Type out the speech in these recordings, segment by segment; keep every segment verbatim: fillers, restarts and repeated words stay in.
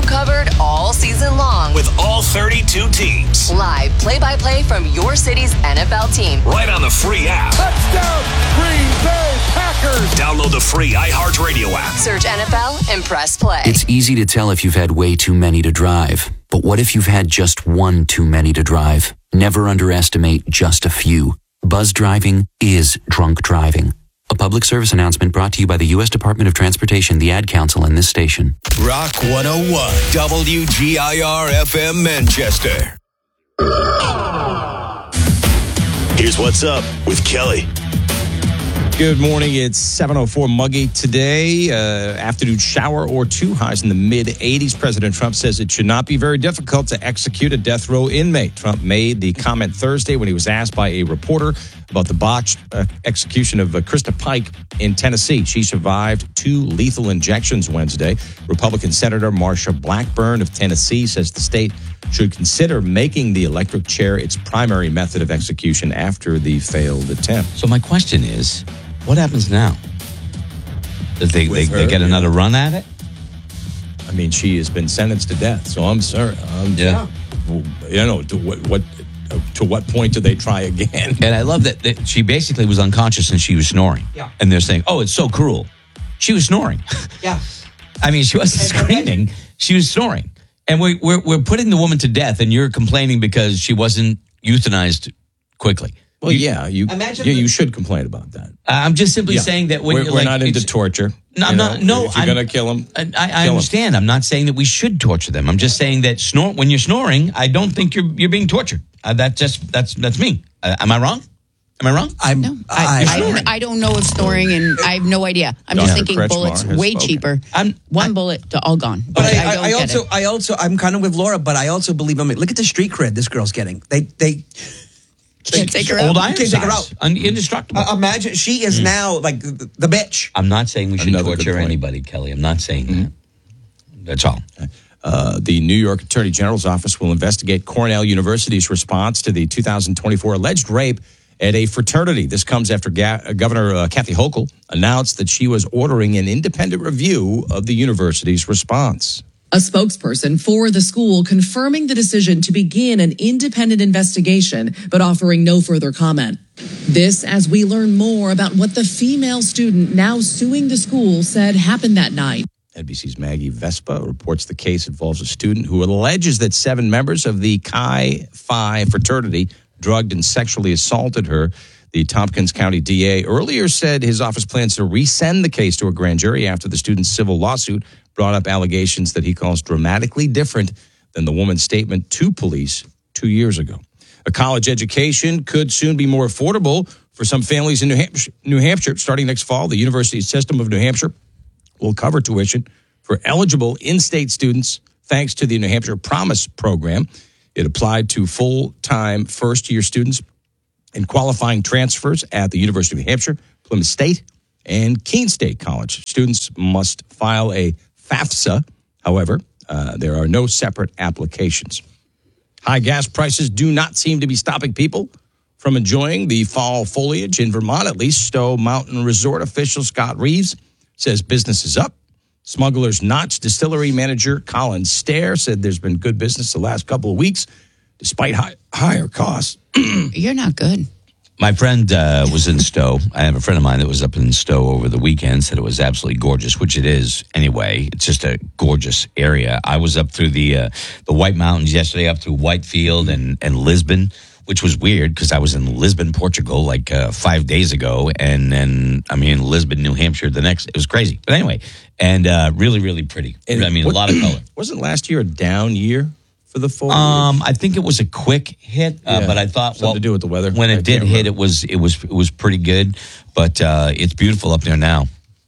covered all season long. With all thirty-two teams. Live play-by-play from your city's N F L team. Right on the free app. Touchdown, Green Bay Packers. Download the free iHeartRadio app. Search N F L and press play. It's easy to tell if you've had way too many to drive. But what if you've had just one too many to drive? Never underestimate just a few. Buzz driving is drunk driving. A public service announcement brought to you by the U S Department of Transportation, the Ad Council, and this station. Rock one oh one, W G I R F M Manchester. Here's what's up with Kelly. Good morning. It's seven oh four muggy today. Uh, afternoon shower or two, highs in the mid eighties. President Trump says it should not be very difficult to execute a death row inmate. Trump made the comment Thursday when he was asked by a reporter about the botched uh, execution of uh, Krista Pike in Tennessee. She survived two lethal injections Wednesday. Republican Senator Marsha Blackburn of Tennessee says the state should consider making the electric chair its primary method of execution after the failed attempt. So my question is, what happens now? Does they, they, her, they get another yeah. run at it? I mean, she has been sentenced to death, so I'm sorry. Um, Yeah. You know, to what, what to what point do they try again? And I love that, that she basically was unconscious and she was snoring. Yeah. And they're saying, oh, it's so cruel. She was snoring. Yeah. I mean, she wasn't screaming. She was snoring. And we, we're, we're putting the woman to death, and you're complaining because she wasn't euthanized quickly. Well, yeah, you Imagine yeah, the- you should complain about that. I'm just simply Yeah. saying that when we're, you're we're like, not into it's- torture. No, I'm you not. know? No, if you're I'm- gonna kill them, I, I kill 'em. understand. I'm not saying that we should torture them. I'm just saying that snore when you're snoring, I don't think you're you're being tortured. Uh, that just that's that's me. Uh, am I wrong? Am I wrong? I'm, No, I, I, I, I don't know of snoring, and I have no idea. I'm Doctor just thinking Kretschmar bullets has way spoken. cheaper. I'm- One bullet to all gone. but I, I, don't I get also, it. I also, I'm kind of with Laura, but I also believe. I mean, look at the street cred this girl's getting. They, they Can't take her Old out. iron Can't take her size. out. Un- indestructible. uh, imagine she is now like the, the bitch. I'm not saying we should Another good torture point. anybody, Kelly. I'm not saying that. That's all. Uh, the New York Attorney General's office will investigate Cornell University's response to the two thousand twenty-four alleged rape at a fraternity. This comes after Ga- Governor uh, Kathy Hochul announced that she was ordering an independent review of the university's response. A spokesperson for the school confirming the decision to begin an independent investigation, but offering no further comment. This as we learn more about what the female student now suing the school said happened that night. N B C's Maggie Vespa reports the case involves a student who alleges that seven members of the Chi Phi fraternity drugged and sexually assaulted her. The Tompkins County D A earlier said his office plans to resend the case to a grand jury after the student's civil lawsuit brought up allegations that he calls dramatically different than the woman's statement to police two years ago. A college education could soon be more affordable for some families in New Hampshire. New Hampshire. Starting next fall, the University System of New Hampshire will cover tuition for eligible in-state students thanks to the New Hampshire Promise program. It applied to full-time first-year students and qualifying transfers at the University of New Hampshire, Plymouth State, and Keene State College. Students must file a FAFSA. However, uh, there are no separate applications. High gas prices do not seem to be stopping people from enjoying the fall foliage in Vermont. At least Stowe Mountain Resort official Scott Reeves says business is up. Smuggler's Notch distillery manager Colin Stair said there's been good business the last couple of weeks, despite high, higher costs. You're not good. My friend uh, was in Stowe. I have a friend of mine that was up in Stowe over the weekend, said it was absolutely gorgeous, which it is anyway. It's just a gorgeous area. I was up through the uh, the White Mountains yesterday, up through Whitefield and, and Lisbon, which was weird because I was in Lisbon, Portugal, like uh, five days ago. And then I'm in Lisbon, New Hampshire the next. It was crazy. But anyway, and uh, really, really pretty. And I mean, what- a lot of color. Wasn't last year a down year for the foliage? Um, I think it was a quick hit, uh, Yeah, but I thought, something well, to do with the weather. When I it did can't hit, remember. it was it was it was pretty good. But uh, it's beautiful up there now.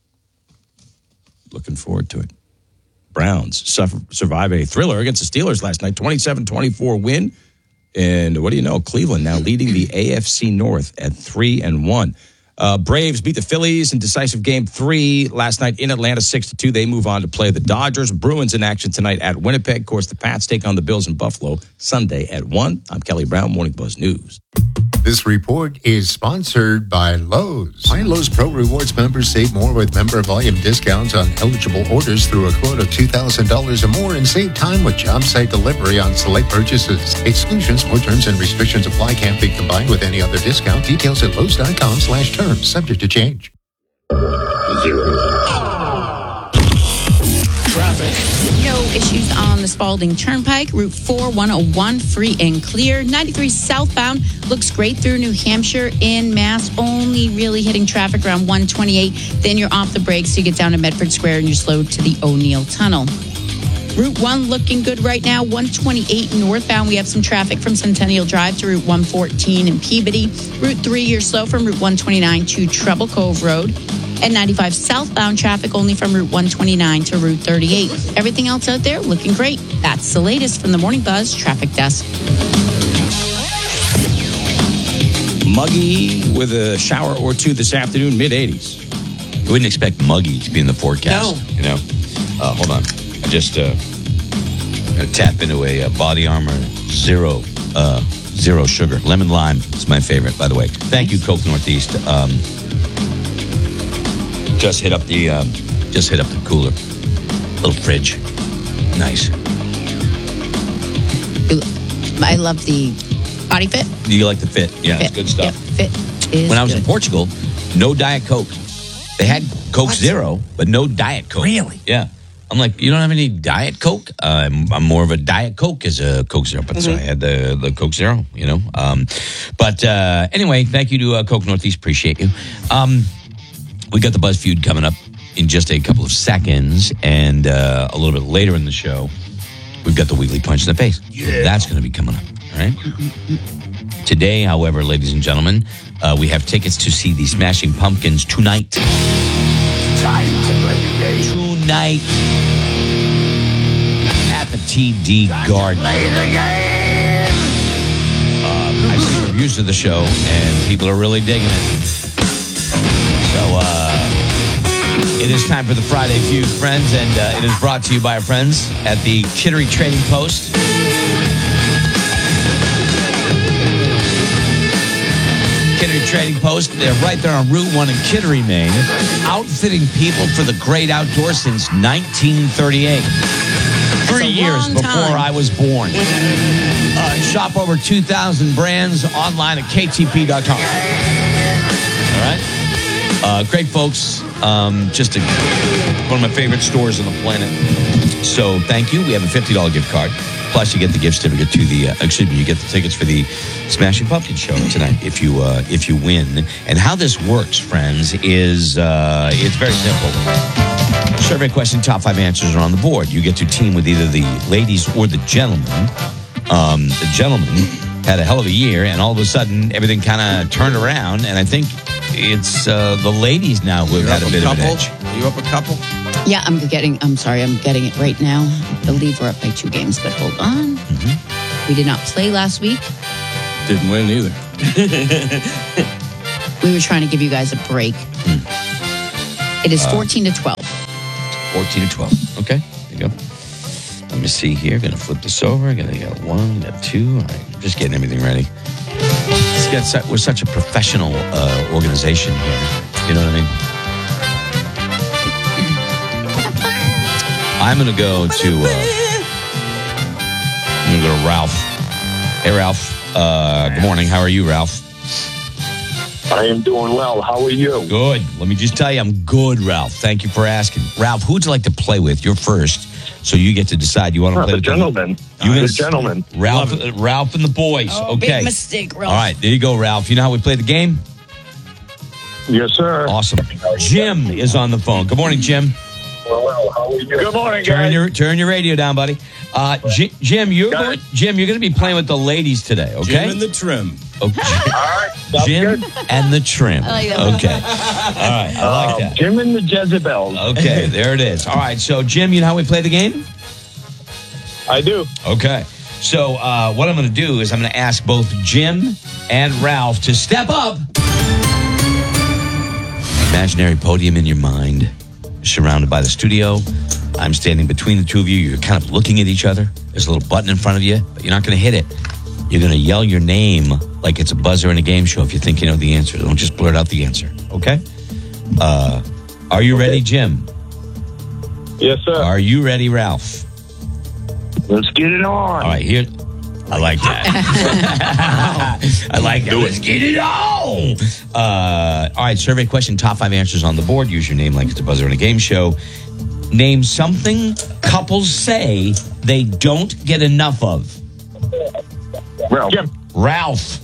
Looking forward to it. Browns suffer, survive a thriller against the Steelers last night, twenty-seven twenty-four win. And what do you know? Cleveland now leading the A F C North at three and one. Uh, Braves beat the Phillies in decisive game three last night in Atlanta, six to two. They move on to play the Dodgers. Bruins in action tonight at Winnipeg. Of course, the Pats take on the Bills in Buffalo Sunday at one. I'm Kelly Brown, Morning Buzz News. This report is sponsored by Lowe's. My Lowe's Pro Rewards members save more with member volume discounts on eligible orders through a quote of two thousand dollars or more and save time with job site delivery on select purchases. Exclusions, more terms and restrictions apply. Can't be combined with any other discount. Details at Lowe's.com slash terms. Subject to change. No issues on the Spalding Turnpike. Route four, one oh one, free and clear. ninety-three southbound looks great through New Hampshire in Mass. Only really hitting traffic around one twenty-eight. Then you're off the brakes. You get down to Medford Square and you're slowed to the O'Neill Tunnel. Route one looking good right now. one twenty-eight northbound. We have some traffic from Centennial Drive to Route one fourteen in Peabody. Route three, you're slow from Route one twenty-nine to Treble Cove Road. And ninety-five southbound traffic only from Route one twenty-nine to Route thirty-eight. Everything else out there looking great. That's the latest from the Morning Buzz Traffic Desk. Muggy with a shower or two this afternoon, mid eighties. You wouldn't expect muggy to be in the forecast. No. You know? Uh, hold on. I just uh, gonna tap into a uh, Body Armor Zero uh, Zero Sugar. Lemon Lime is my favorite, by the way. Thank you, Coke Northeast. Um, just hit up the um, just hit up the cooler. Little fridge. Nice. I love the Body Fit. You like the fit? Yeah, Fit. it's good stuff. Yep. Fit is When I was good. in Portugal, no Diet Coke. They had Coke Zero, but no Diet Coke. Really? Yeah. I'm like, you don't have any Diet Coke? Uh, I'm, I'm more of a Diet Coke as a Coke Zero, but so I had the, the Coke Zero, you know. Um, but uh, anyway, thank you to uh, Coke Northeast. Appreciate you. Um, we got the Buzz Feud coming up in just a couple of seconds, and uh, a little bit later in the show, we've got the Weekly Punch in the Face. Yeah. That's going to be coming up, all right? Today, however, ladies and gentlemen, uh, we have tickets to see the Smashing Pumpkins tonight. Time to play the game. Tonight at the T D Garden. Uh, I've seen reviews of the show, and people are really digging it. So, uh, it is time for the Friday Feud, friends, and uh, it is brought to you by our friends at the Kittery Trading Post. Kittery Trading Post. They're right there on Route one in Kittery, Maine, outfitting people for the great outdoors since nineteen thirty-eight. Three years before I was born. Uh, shop over two thousand brands online at K T P dot com. All right? Uh, great folks. Um, just a, one of my favorite stores on the planet. So thank you. We have a fifty dollars gift card. Plus, you get the gift certificate to the, uh, excuse me, you get the tickets for the Smashing Pumpkin show tonight if you uh, if you win. And how this works, friends, is uh, it's very simple. Survey question, top five answers are on the board. You get to team with either the ladies or the gentlemen. Um, the gentlemen had a hell of a year, and all of a sudden, everything kind of turned around. And I think it's uh, the ladies now who have You're had a bit couple? of an edge. Are you up a couple? Yeah, I'm getting, I'm sorry, I'm getting it right now. I believe we're up by two games, but hold on. Mm-hmm. We did not play last week. Didn't win either. We were trying to give you guys a break. Mm. It is Uh, fourteen to twelve. fourteen to twelve. Okay, there you go. Let me see here. Gonna flip this over. Gonna get one, got two. All right, just getting everything ready. It's got su- we're such a professional uh, organization here. You know what I mean? I'm gonna go to. Uh, I'm gonna go to Ralph. Hey, Ralph. Uh, good morning. How are you, Ralph? I am doing well. How are you? Good. Let me just tell you, I'm good, Ralph. Thank you for asking. Ralph, who would you like to play with? You're first, so you get to decide. You want to Uh, play the with gentleman. You The gonna- gentleman. Ralph, uh, Ralph and the boys. Oh, okay. big mistake, Ralph. All right, there you go, Ralph. You know how we play the game? Yes, sir. Awesome. Jim is on the phone. Good morning, Jim. Well, how are you? Good morning, Turn guys. your turn your radio down, buddy. Uh, J- Jim, you're Got going. it. Jim, you're going to be playing with the ladies today. Okay. Jim and the trim. Okay. All right. Sounds Jim good. and the trim. I like that. Okay. All right. I like Um, that. Jim and the Jezebels. Okay, there it is. All right. So, Jim, you know how we play the game? I do. Okay. So uh, what I'm going to do is I'm going to ask both Jim and Ralph to step up. Imaginary podium in your mind, surrounded by the studio. I'm standing between the two of you. You're kind of looking at each other. There's a little button in front of you, but you're not going to hit it. You're going to yell your name like it's a buzzer in a game show if you think you know the answer. Don't just blurt out the answer, okay? Uh, are you ready, Jim? Yes, sir. Are you ready, Ralph? Let's get it on. All right, here. I like that. I like that. Let's get it on. Uh, all right, survey question. Top five answers on the board. Use your name like it's a buzzer in a game show. Name something couples say they don't get enough of. Ralph. Jim. Ralph.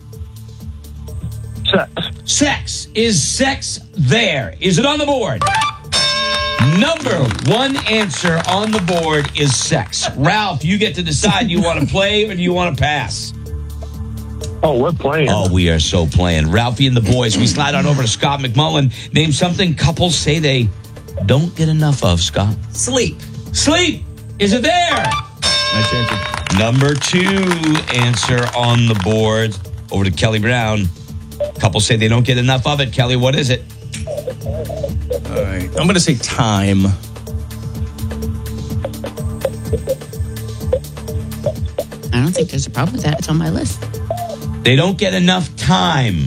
Sex. Sex. Is sex there? Is it on the board? Number one answer on the board is sex. Ralph, you get to decide. Do you want to play or do you want to pass? Oh, we're playing. Oh, we are so playing. Ralphie and the boys. We slide on over to Scott McMullen. Name something couples say they don't get enough of, Scott. Sleep. Sleep. Is it there? Nice answer. Number two answer on the board. Over to Kelly Brown. Couples say they don't get enough of it. Kelly, what is it? All right. I'm going to say time. I don't think there's a problem with that. It's on my list. They don't get enough time.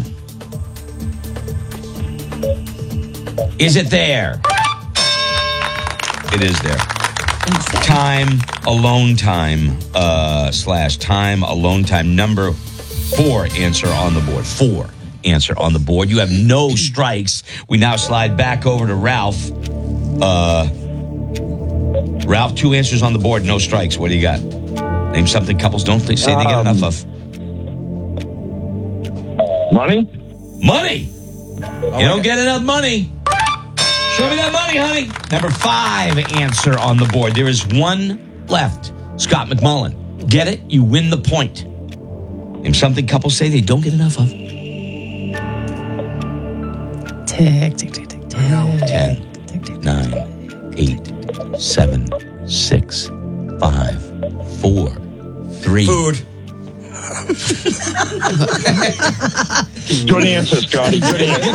Is it there? It is there. Time, alone time, uh, slash time, alone time. Number four answer on the board. Four answer on the board. You have no strikes. We now slide back over to Ralph. Uh, Ralph, two answers on the board, no strikes. What do you got? Name something couples don't think, say they get Um, enough of. Money? Money. You don't get enough money. Show me that money, honey. Number five answer on the board. There is one left. Scott McMullen. Get it? You win the point. Name something couples say they don't get enough of. Tick, tick, tick, tick, tick. Ten, nine, eight, seven, six, five, four, three. Food. Good answer, Scotty. Good answer.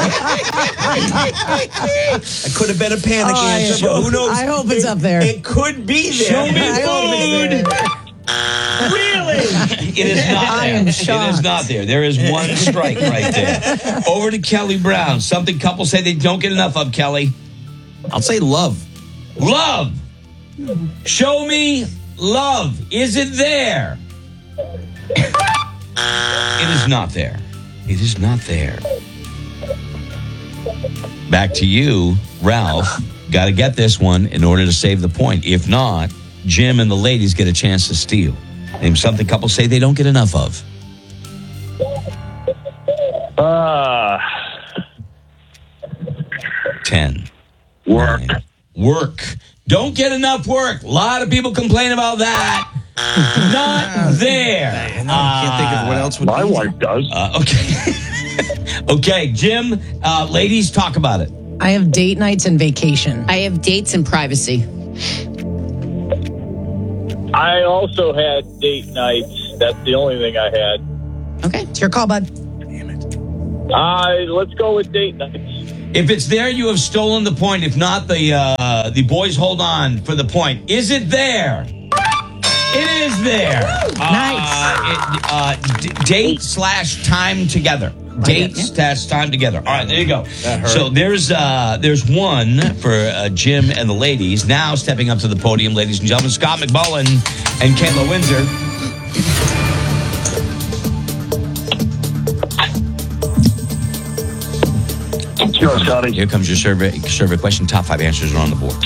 I could have been a panic Oh, answer, I- but who knows? I hope it's up there. It could be there. Show me I hope it's food. there. Really? It is not I there. am It is shocked. not there. There is one strike right there. Over to Kelly Brown. Something couples say they don't get enough of, Kelly. I'll say love. Love. Show me love. Is it there? It is not there. It is not there. Back to you, Ralph. Got to get this one in order to save the point. If not, Jim and the ladies get a chance to steal. Name something couples say they don't get enough of. Uh, Ten. work. Nine. Work. Don't get enough work. A lot of people complain about that. Not there. I can't think of what else would My be. wife does. Uh, okay. Okay, Jim, uh, ladies, talk about it. I have date nights and vacation. I have dates and privacy. I also had date nights. That's the only thing I had. Okay. It's your call, bud. Uh, let's go with date nights. If it's there, you have stolen the point. If not, the uh, the boys hold on for the point. Is it there? It is there. Nice. Uh, it, uh, d- date slash time together. Date slash time together. All right, there you go. So there's uh, there's one for uh, Jim and the ladies. Now stepping up to the podium, ladies and gentlemen, Scott McMullen and Kayla Windsor. Sure, Scotty. Here comes your survey survey question. Top five answers are on the board.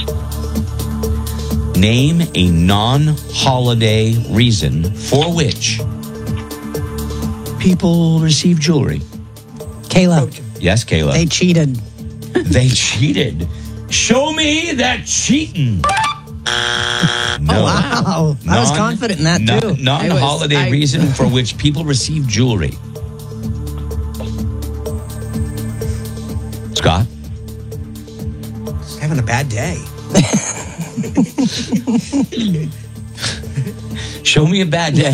Name a non-holiday reason for which people receive jewelry. Kayla, Yes, Kayla. they cheated. They cheated. Show me that cheating. No. Oh, wow. I was confident in that, non- too. Non-holiday I was- I- reason for which people receive jewelry. Scott? Having a bad day. Show me a bad day.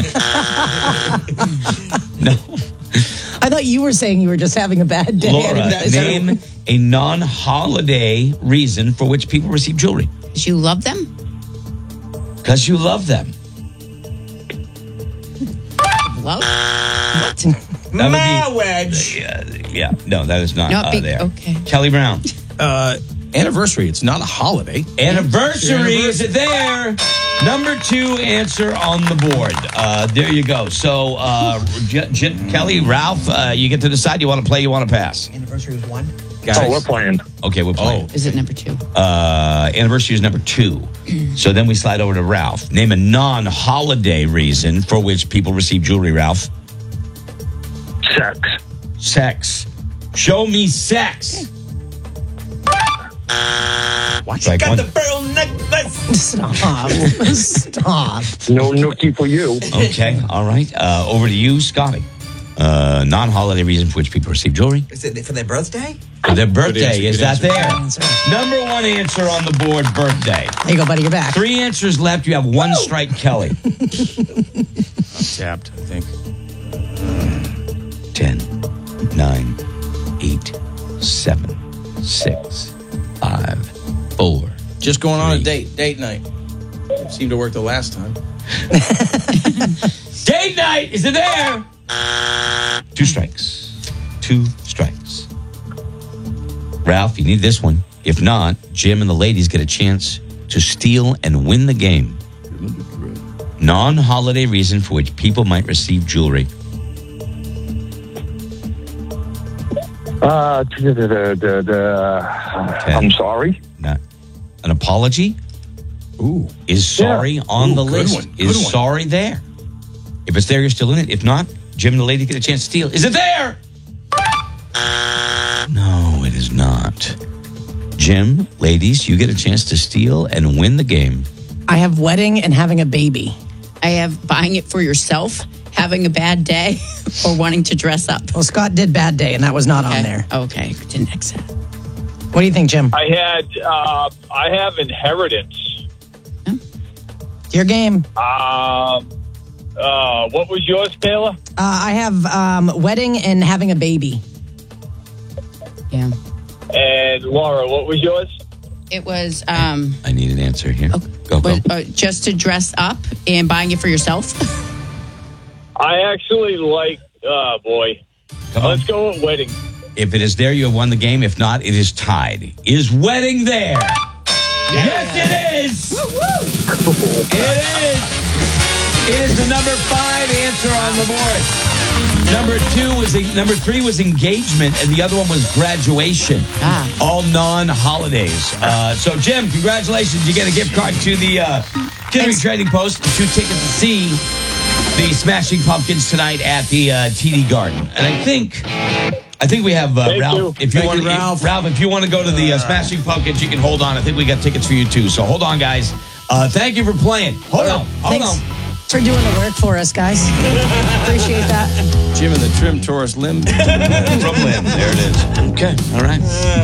No. I thought you were saying you were just having a bad day. Laura, Is that- name a non-holiday reason for which people receive jewelry. Did you love them? Because you love them. Hello? Marriage. Yeah, yeah, no, that is not No, uh, be- there. okay. Kelly Brown. Uh, anniversary. It's not a holiday. Anniversary, is it there? Number two answer on the board. Uh, there you go. So, uh, J- J- Kelly, Ralph, uh, you get to decide. You want to play, you want to pass? Anniversary was one. Guys. Oh, we're playing. Okay, we're playing. Is it number two? Uh, anniversary is number two. So then we slide over to Ralph. Name a non-holiday reason for which people receive jewelry, Ralph. Sex. Sex. Show me sex. What? Like one- pearl necklace. Stop. Stop. No nookie for you. Okay, all right. Uh, over to you, Scotty. Uh, non-holiday reason for which people receive jewelry. Is it for their birthday? For their birthday. answer, Is good that answer. there? Number one answer on the board, birthday. There you go, buddy. You're back. Three answers left. You have one strike, Kelly. Tapped, I think. Ten, nine, eight, seven, six, five, four. Just going on a Three. date. Date night. Seemed to work the last time. Date night. Is it there? Two strikes. Two strikes. Ralph, you need this one. If not, Jim and the ladies get a chance to steal and win the game. Non-holiday reason for which people might receive jewelry. Uh, the, the, the, the, I'm sorry. Not an apology. Ooh. Is sorry Yeah. on Ooh, the good list? one, good Is one. sorry there? If it's there, you're still in it. If not, Jim and the lady get a chance to steal. Is it there? No, it is not. Jim, ladies, you get a chance to steal and win the game. I have wedding and having a baby. I have buying it for yourself, having a bad day, or wanting to dress up. Well, Scott did bad day, and that was not on Okay. there. Okay, didn't accept. What do you think, Jim? I had, uh, I have inheritance. Your game. Um, uh, what was yours, Taylor? Uh, I have um, wedding and having a baby. Yeah. And Laura, what was yours? It was um, I need an answer here. Okay. Go, go. was, uh, just to dress up and buying it for yourself. I actually like, uh, boy. Come on. Let's go with wedding. If it is there, you have won the game. If not, it is tied. Is wedding there? Yes, it is. It is. It is the number five answer on the board. Number two was number three was engagement, and the other one was graduation. Ah. All non-holidays. Uh, so, Jim, congratulations! You get a gift card to the uh, Kittery Trading Post, two tickets to see the Smashing Pumpkins tonight at the uh, T D Garden. And I think, I think we have uh, Thank Ralph. you. If you Thank want, you, Ralph. If, Ralph, if you want to go to the uh, Smashing Pumpkins, you can hold on. I think we got tickets for you too. So hold on, guys. Uh, thank you for playing. Hold on. Hold Thanks on. for doing the work for us, guys. Appreciate that. Jim and the trim Taurus limb. From Lynn. There it is. Okay. All right.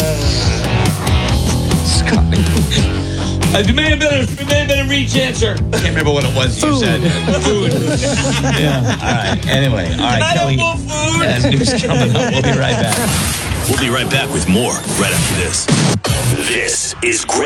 Scotty. Uh, it may have been a, it may have been a reach answer. Can't remember what it was you said. Food. Yeah. All right. Anyway. All right, Kelly. And news coming up. We'll be right back. We'll be right back with more right after this. This is great.